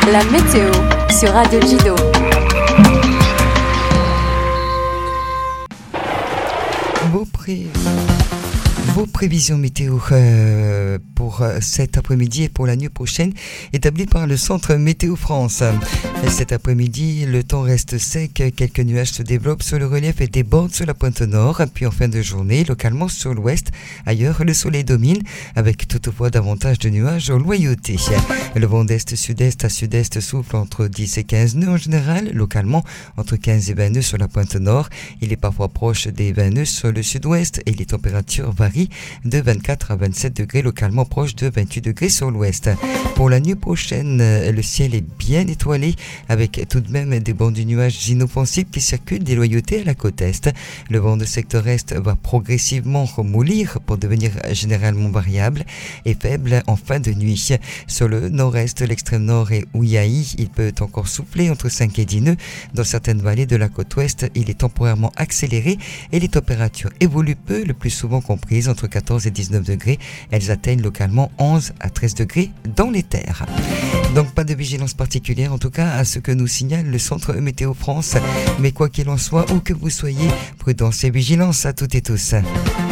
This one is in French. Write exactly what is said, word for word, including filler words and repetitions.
La météo sur Radio Gido. Vos, pré... Vos prévisions météo euh, pour cet après-midi et pour la nuit prochaine établies par le Centre Météo France. Et cet après-midi, le temps reste sec, quelques nuages se développent sur le relief et débordent sur la pointe nord, puis en fin de journée, localement sur l'ouest. Ailleurs, le soleil domine, avec toutefois davantage de nuages en loyauté. Le vent d'est-sud-est à sud-est souffle entre dix et quinze nœuds en général, localement entre quinze et vingt nœuds sur la pointe nord. Il est parfois proche des vingt nœuds sur le sud-ouest et les températures varient de vingt-quatre à vingt-sept degrés, localement proche de vingt-huit degrés sur l'ouest. Pour la nuit prochaine, le ciel est bien étoilé avec tout de même des bancs de nuages inoffensifs qui circulent des loyautés à la côte est. Le vent de secteur est va progressivement remollir pour devenir généralement variable et faible en fin de nuit. Sur le nord-est, l'extrême nord et Ouiaï, il peut encore souffler entre cinq et dix nœuds. Dans certaines vallées de la côte ouest, il est temporairement accéléré et les températures évoluent peu, le plus souvent comprises entre quatorze et dix-neuf degrés. Elles atteignent localement onze à treize degrés dans les terres. Donc pas de vigilance particulière en tout cas à ce que nous signale le Centre Météo France. Mais quoi qu'il en soit, où que vous soyez, prudence et vigilance à toutes et tous.